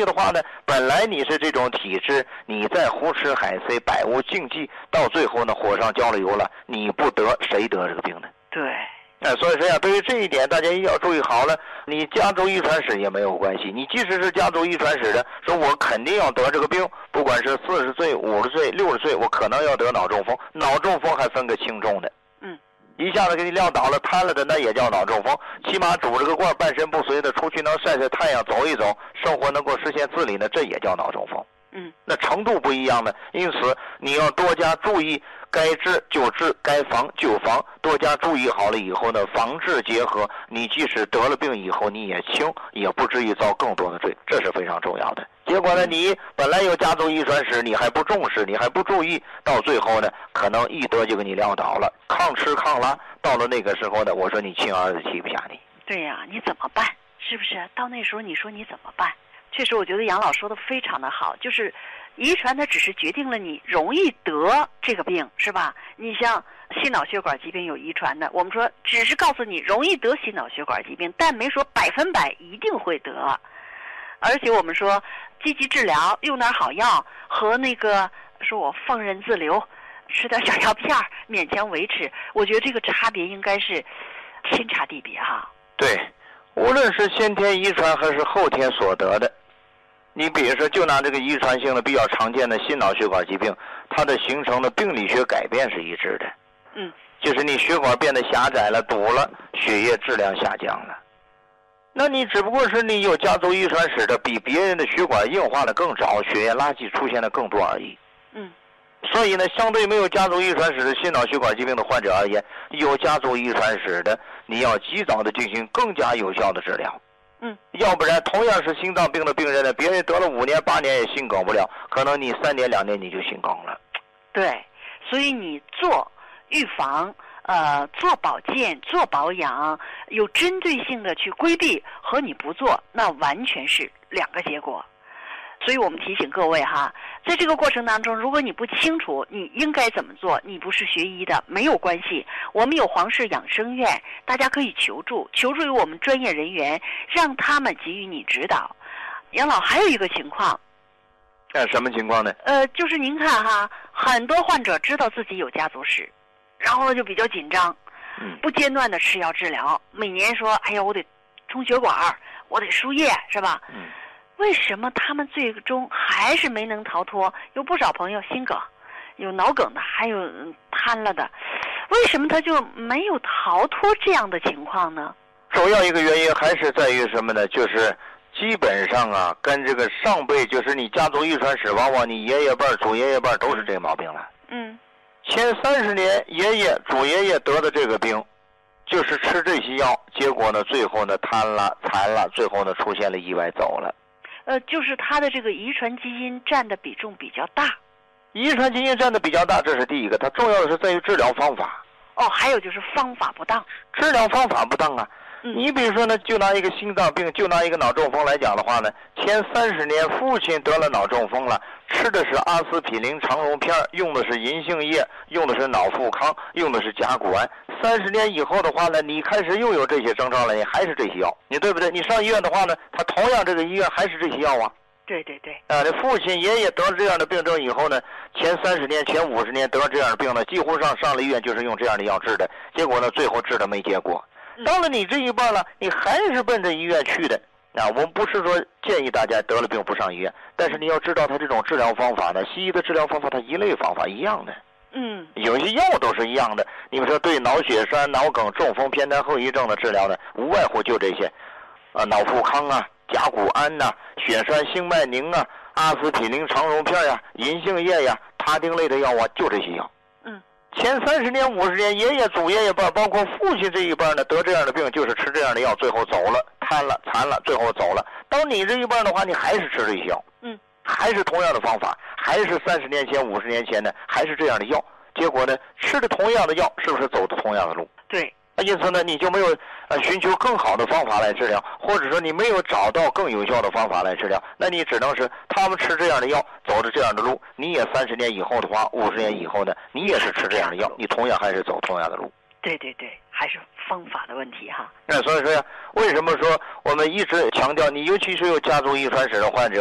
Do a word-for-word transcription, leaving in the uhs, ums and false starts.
以的话呢，本来你是这种体质，你再胡吃海塞，百无禁忌，到最后呢火上浇了油了，你不得谁得这个病呢？ 对。 哎，所以说呀，对于这一点，大家也要注意好了。你家族遗传史也没有关系，你即使是家族遗传史的，说我肯定要得这个病，不管是四十岁、五十岁、六十岁，我可能要得脑中风。脑中风还分个轻重的， 嗯， 一下子给你撂倒了、瘫了的，那也叫脑中风。起码拄着个棍，半身不遂的，出去能晒晒太阳、走一走，生活能够实现自理呢，这也叫脑中风。 嗯， 那程度不一样的，因此你要多加注意。该治就治，该防就防，多加注意好了以后呢，防治结合，你即使得了病以后你也轻，也不至于遭更多的罪，这是非常重要的。结果呢，你本来有家族遗传史，你还不重视，你还不注意，到最后呢，可能一得就给你撂倒了，抗吃抗拉，到了那个时候呢，我说你亲儿子气不下你。 对呀、啊，你怎么办？是不是？到那时候你说你怎么办？确实，我觉得杨老说的非常的好，就是遗传它只是决定了你容易得这个病，是吧？你像心脑血管疾病有遗传的，我们说只是告诉你容易得心脑血管疾病，但没说百分百一定会得。而且我们说积极治疗，用点好药，和那个说我放任自流，吃点小药片勉强维持，我觉得这个差别应该是天差地别哈。 对，无论是先天遗传还是后天所得的。你比如说，就拿这个遗传性的比较常见的心脑血管疾病，它的形成的病理学改变是一致的。 嗯， 就是你血管变得狭窄了、堵了，血液质量下降了。那你只不过是你有家族遗传史的，比别人的血管硬化的更早，血液垃圾出现的更多而已。 嗯， 所以呢，相对没有家族遗传史的心脑血管疾病的患者而言，有家族遗传史的，你要及早的进行更加有效的治疗。 嗯， 要不然同样是心脏病的病人呢，别人得了五年八年也心梗不了，可能你三年两年你就心梗了。 对，所以你做预防，呃，做保健、做保养，有针对性的去规避，和你不做，那完全是两个结果。所以我们提醒各位哈，在这个过程当中，如果你不清楚你应该怎么做，你不是学医的，没有关系，我们有黄氏养生院，大家可以求助，求助于我们专业人员，让他们给予你指导。杨老，还有一个情况， 呃，什么情况呢？ 呃，就是您看哈，很多患者知道自己有家族史，然后呢就比较紧张， 嗯， 不间断的吃药治疗，每年说，哎呀，我得充血管，我得输液，是吧？ 嗯。 为什么他们最终还是没能逃脱？有不少朋友心梗，有脑梗的，还有瘫了的，为什么他就没有逃脱这样的情况呢？ 主要一个原因还是在于什么呢？就是基本上啊，跟这个上辈，就是你家族遗传史，往往你爷爷辈、祖爷爷辈都是这个毛病了。 嗯， 前三十年爷爷、祖爷爷得的这个病，就是吃这些药，结果呢，最后呢瘫了、残了，最后呢出现了意外走了。 呃，就是他的这个遗传基因占的比重比较大。 遗传基因占的比较大，这是第一个。它重要的是在于治疗方法。 哦，还有就是方法不当。 治疗方法不当啊。 嗯、 你比如说呢，就拿一个心脏病，就拿一个脑中风来讲的话呢，前三十年父亲得了脑中风了，吃的是阿司匹林肠溶片，用的是银杏叶，用的是脑富康，用的是甲钴胺。三十年以后的话呢，你开始又有这些征兆了，你还是这些药，你对不对？你上医院的话呢，他同样这个医院还是这些药啊。 对对对。 啊，这父亲爷爷得了这样的病症以后呢，前三十年、前五十年得了这样的病呢，几乎上上了医院就是用这样的药治的，结果呢，最后治的没结果。到了你这一半了，你还是奔着医院去的啊！我们不是说建议大家得了病不上医院，但是你要知道，他这种治疗方法呢，西医的治疗方法它一类方法一样的， 嗯， 有些药都是一样的。你们说对脑血栓、脑梗、中风、偏瘫后遗症的治疗呢，无外乎就这些，啊，脑富康啊、甲钴胺呐、血栓性麦宁啊、阿司匹林肠溶片呀、银杏叶呀、他汀类的药啊，就这些药。前三十年、五十年，爷爷、祖爷爷辈，包括父亲这一辈呢，得这样的病，就是吃这样的药，最后走了，瘫了、残了，最后走了。到你这一辈的话，你还是吃这些药， 嗯， 还是同样的方法，还是三十年前、五十年前呢，还是这样的药。结果呢，吃的同样的药，是不是走的同样的路？ 对。 因此呢，你就没有呃寻求更好的方法来治疗，或者说你没有找到更有效的方法来治疗，那你只能是他们吃这样的药，走着这样的路，你也三十年以后的话，五十年以后呢，你也是吃这样的药，你同样还是走同样的路。 对对对，还是方法的问题哈。 那所以说呀，为什么说我们一直强调，你尤其是有家族遗传史的患者，